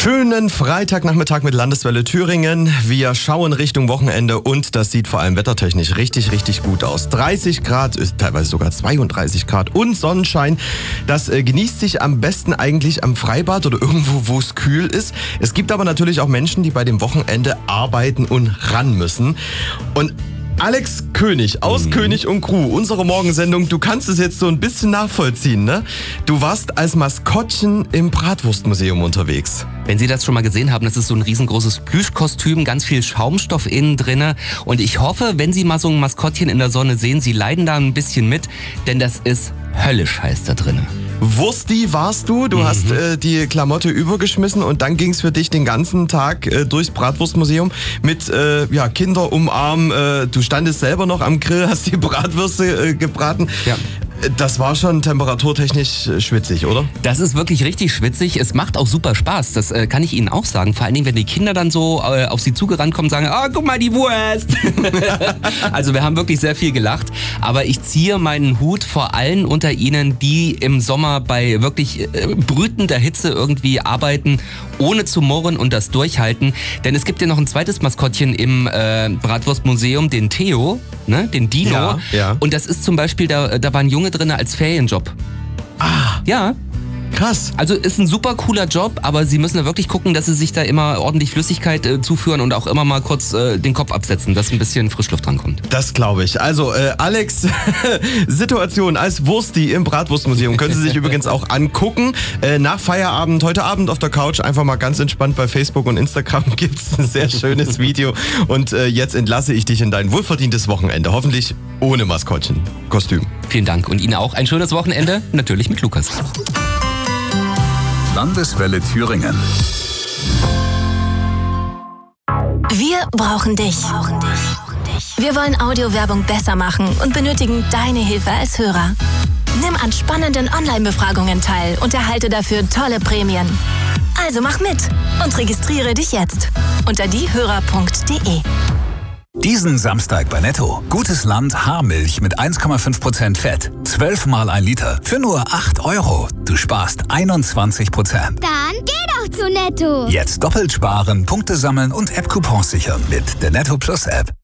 Schönen Freitagnachmittag mit Landeswelle Thüringen. Wir schauen Richtung Wochenende und das sieht vor allem wettertechnisch richtig, richtig gut aus. 30 Grad, teilweise sogar 32 Grad und Sonnenschein. Das genießt sich am besten eigentlich am Freibad oder irgendwo, wo es kühl ist. Es gibt aber natürlich auch Menschen, die bei dem Wochenende arbeiten und ran müssen. Und Alex König aus König und Crew, unsere Morgensendung, du kannst es jetzt so ein bisschen nachvollziehen, ne? Du warst als Maskottchen im Bratwurstmuseum unterwegs. Wenn Sie das schon mal gesehen haben, das ist so ein riesengroßes Plüschkostüm, ganz viel Schaumstoff innen drinne. Und ich hoffe, wenn Sie mal so ein Maskottchen in der Sonne sehen, Sie leiden da ein bisschen mit, denn das ist höllisch heiß da drinnen. Wursti warst du, hast die Klamotte übergeschmissen und dann ging's für dich den ganzen Tag durchs Bratwurstmuseum mit Kinder umarmen. Du standest selber noch am Grill, hast die Bratwürste gebraten. Ja. Das war schon temperaturtechnisch schwitzig, oder? Das ist wirklich richtig schwitzig. Es macht auch super Spaß, das kann ich Ihnen auch sagen. Vor allen Dingen, wenn die Kinder dann so auf Sie zugerannt kommen und sagen, guck mal die Wurst. Also wir haben wirklich sehr viel gelacht. Aber ich ziehe meinen Hut vor allen unter Ihnen, die im Sommer bei wirklich brütender Hitze irgendwie arbeiten, ohne zu murren und das durchhalten. Denn es gibt ja noch ein zweites Maskottchen im Bratwurstmuseum, den Theo, ne? Den Dino. Ja. Und das ist zum Beispiel, da war ein Junge drin als Ferienjob. Ja. Krass. Also ist ein super cooler Job, aber Sie müssen da wirklich gucken, dass Sie sich da immer ordentlich Flüssigkeit zuführen und auch immer mal kurz den Kopf absetzen, dass ein bisschen Frischluft drankommt. Das glaube ich. Also Alex, Situation als Wursti im Bratwurstmuseum können Sie sich übrigens auch angucken. Nach Feierabend, heute Abend auf der Couch, einfach mal ganz entspannt bei Facebook und Instagram gibt's ein sehr schönes Video. Und jetzt entlasse ich dich in dein wohlverdientes Wochenende. Hoffentlich ohne Maskottchen. Kostüm. Vielen Dank und Ihnen auch ein schönes Wochenende, natürlich mit Lukas. Landeswelle Thüringen. Wir brauchen dich. Wir wollen Audiowerbung besser machen und benötigen deine Hilfe als Hörer. Nimm an spannenden Online-Befragungen teil und erhalte dafür tolle Prämien. Also mach mit und registriere dich jetzt unter diehörer.de. Diesen Samstag bei Netto. Gutes Land Haarmilch mit 1,5% Fett. 12 mal 1 Liter für nur 8 €. Du sparst 21%. Dann geh doch zu Netto. Jetzt doppelt sparen, Punkte sammeln und App-Coupons sichern mit der Netto Plus App.